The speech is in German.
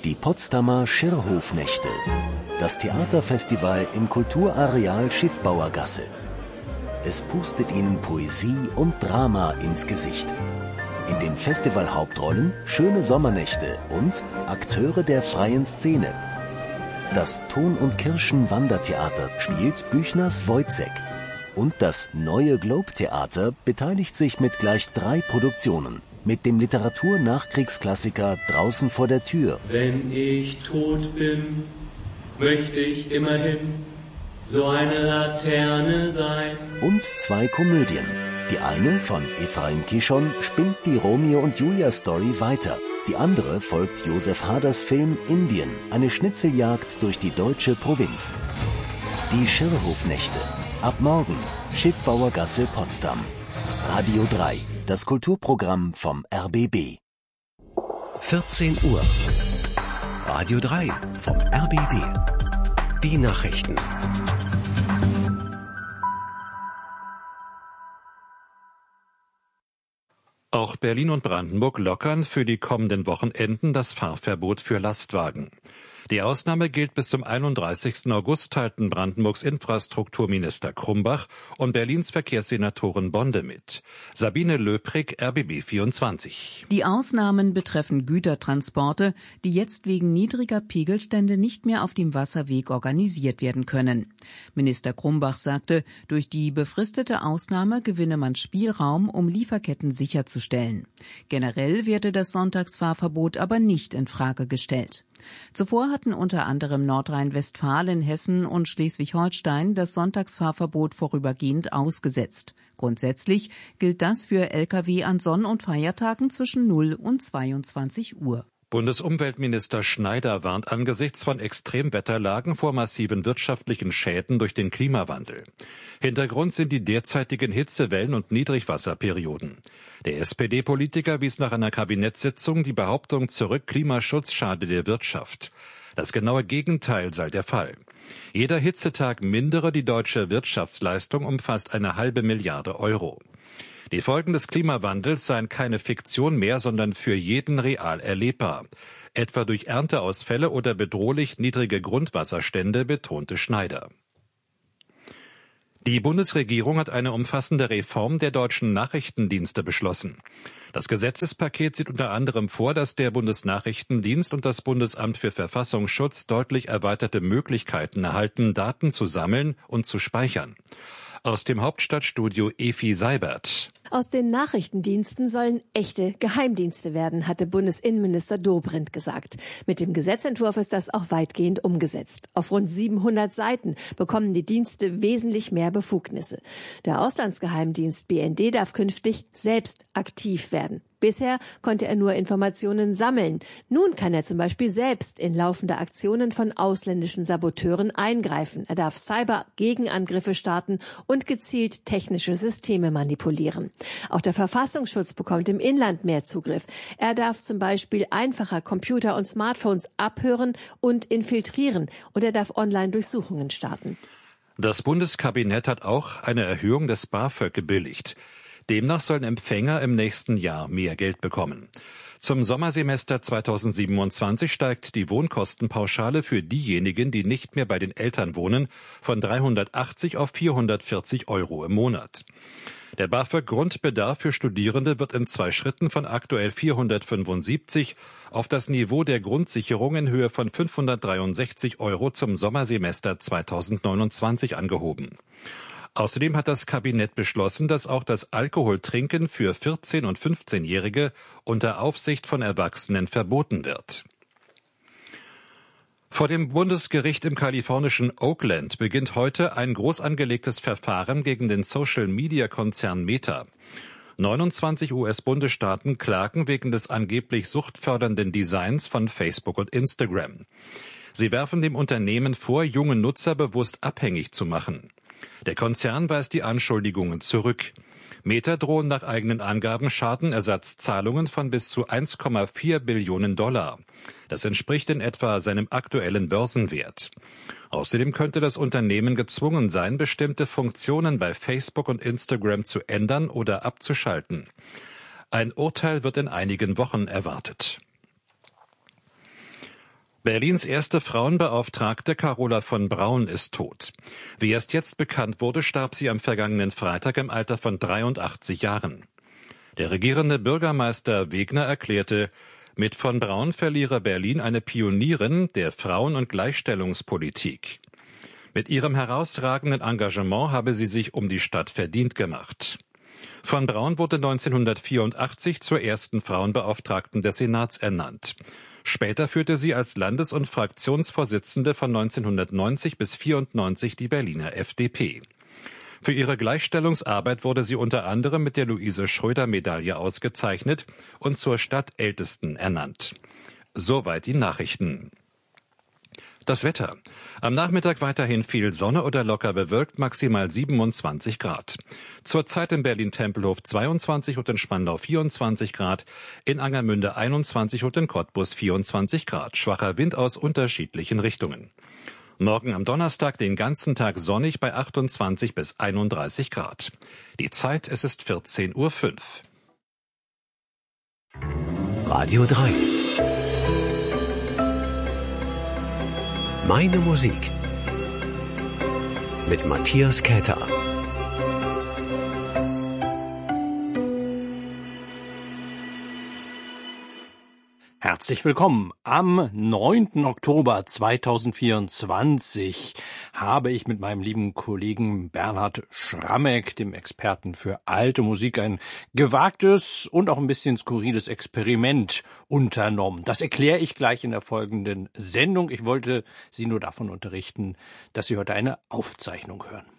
Die Potsdamer Schirrhofnächte. Das Theaterfestival im Kulturareal Schiffbauergasse. Es pustet Ihnen Poesie und Drama ins Gesicht. In den Festivalhauptrollen schöne Sommernächte und Akteure der freien Szene. Das Ton- und Kirschen-Wandertheater spielt Büchners Wojzeck. Und das Neue Globe-Theater beteiligt sich mit gleich 3 Produktionen. Mit dem Literatur-Nachkriegsklassiker Draußen vor der Tür. Wenn ich tot bin, möchte ich immerhin so eine Laterne sein. Und 2 Komödien. Die eine von Ephraim Kishon spinnt die Romeo und Julia Story weiter. Die andere folgt Josef Haders Film Indien, eine Schnitzeljagd durch die deutsche Provinz. Die Schirrhofnächte. Ab morgen, Schiffbauergasse Potsdam. Radio 3, das Kulturprogramm vom RBB. 14 Uhr. Radio 3 vom RBB. Die Nachrichten. Auch Berlin und Brandenburg lockern für die kommenden Wochenenden das Fahrverbot für Lastwagen. Die Ausnahme gilt bis zum 31. August, teilten Brandenburgs Infrastrukturminister Krumbach und Berlins Verkehrssenatorin Bonde mit. Sabine Löprig, RBB 24. Die Ausnahmen betreffen Gütertransporte, die jetzt wegen niedriger Pegelstände nicht mehr auf dem Wasserweg organisiert werden können. Minister Krumbach sagte, durch die befristete Ausnahme gewinne man Spielraum, um Lieferketten sicherzustellen. Generell werde das Sonntagsfahrverbot aber nicht in Frage gestellt. Zuvor hatten unter anderem Nordrhein-Westfalen, Hessen und Schleswig-Holstein das Sonntagsfahrverbot vorübergehend ausgesetzt. Grundsätzlich gilt das für Lkw an Sonn- und Feiertagen zwischen 0 und 22 Uhr. Bundesumweltminister Schneider warnt angesichts von Extremwetterlagen vor massiven wirtschaftlichen Schäden durch den Klimawandel. Hintergrund sind die derzeitigen Hitzewellen und Niedrigwasserperioden. Der SPD-Politiker wies nach einer Kabinettssitzung die Behauptung zurück, Klimaschutz schade der Wirtschaft. Das genaue Gegenteil sei der Fall. Jeder Hitzetag mindere die deutsche Wirtschaftsleistung um fast 1,5 Milliarde Euro. Die Folgen des Klimawandels seien keine Fiktion mehr, sondern für jeden real erlebbar. Etwa durch Ernteausfälle oder bedrohlich niedrige Grundwasserstände, betonte Schneider. Die Bundesregierung hat eine umfassende Reform der deutschen Nachrichtendienste beschlossen. Das Gesetzespaket sieht unter anderem vor, dass der Bundesnachrichtendienst und das Bundesamt für Verfassungsschutz deutlich erweiterte Möglichkeiten erhalten, Daten zu sammeln und zu speichern. Aus dem Hauptstadtstudio Efi Seibert. Aus den Nachrichtendiensten sollen echte Geheimdienste werden, hatte Bundesinnenminister Dobrindt gesagt. Mit dem Gesetzentwurf ist das auch weitgehend umgesetzt. Auf rund 700 Seiten bekommen die Dienste wesentlich mehr Befugnisse. Der Auslandsgeheimdienst BND darf künftig selbst aktiv werden. Bisher konnte er nur Informationen sammeln. Nun kann er zum Beispiel selbst in laufende Aktionen von ausländischen Saboteuren eingreifen. Er darf Cyber-Gegenangriffe starten und gezielt technische Systeme manipulieren. Auch der Verfassungsschutz bekommt im Inland mehr Zugriff. Er darf zum Beispiel einfacher Computer und Smartphones abhören und infiltrieren. Und er darf Online-Durchsuchungen starten. Das Bundeskabinett hat auch eine Erhöhung des BAföG gebilligt. Demnach sollen Empfänger im nächsten Jahr mehr Geld bekommen. Zum Sommersemester 2027 steigt die Wohnkostenpauschale für diejenigen, die nicht mehr bei den Eltern wohnen, von 380 auf 440 Euro im Monat. Der BAföG-Grundbedarf für Studierende wird in 2 Schritten von aktuell 475 auf das Niveau der Grundsicherung in Höhe von 563 Euro zum Sommersemester 2029 angehoben. Außerdem hat das Kabinett beschlossen, dass auch das Alkoholtrinken für 14- und 15-Jährige unter Aufsicht von Erwachsenen verboten wird. Vor dem Bundesgericht im kalifornischen Oakland beginnt heute ein groß angelegtes Verfahren gegen den Social-Media-Konzern Meta. 29 US-Bundesstaaten klagen wegen des angeblich suchtfördernden Designs von Facebook und Instagram. Sie werfen dem Unternehmen vor, junge Nutzer bewusst abhängig zu machen. Der Konzern weist die Anschuldigungen zurück. Meta drohen nach eigenen Angaben Schadenersatzzahlungen von bis zu 1,4 Billionen $. Das entspricht in etwa seinem aktuellen Börsenwert. Außerdem könnte das Unternehmen gezwungen sein, bestimmte Funktionen bei Facebook und Instagram zu ändern oder abzuschalten. Ein Urteil wird in einigen Wochen erwartet. Berlins erste Frauenbeauftragte Carola von Braun ist tot. Wie erst jetzt bekannt wurde, starb sie am vergangenen Freitag im Alter von 83 Jahren. Der regierende Bürgermeister Wegner erklärte, mit von Braun verliere Berlin eine Pionierin der Frauen- und Gleichstellungspolitik. Mit ihrem herausragenden Engagement habe sie sich um die Stadt verdient gemacht. Von Braun wurde 1984 zur ersten Frauenbeauftragten des Senats ernannt. Später führte sie als Landes- und Fraktionsvorsitzende von 1990 bis 1994 die Berliner FDP. Für ihre Gleichstellungsarbeit wurde sie unter anderem mit der Luise-Schröder-Medaille ausgezeichnet und zur Stadtältesten ernannt. Soweit die Nachrichten. Das Wetter. Am Nachmittag weiterhin viel Sonne oder locker bewölkt, maximal 27 Grad. Zurzeit in Berlin-Tempelhof 22 und in Spandau 24 Grad, in Angermünde 21 und in Cottbus 24 Grad. Schwacher Wind aus unterschiedlichen Richtungen. Morgen am Donnerstag den ganzen Tag sonnig bei 28 bis 31 Grad. Die Zeit, es ist 14:05 Uhr. Radio 3. Meine Musik mit Matthias Käther. Herzlich willkommen. Am 9. Oktober 2024 habe ich mit meinem lieben Kollegen Bernhard Schrammeck, dem Experten für alte Musik, ein gewagtes und auch ein bisschen skurriles Experiment unternommen. Das erkläre ich gleich in der folgenden Sendung. Ich wollte Sie nur davon unterrichten, dass Sie heute eine Aufzeichnung hören.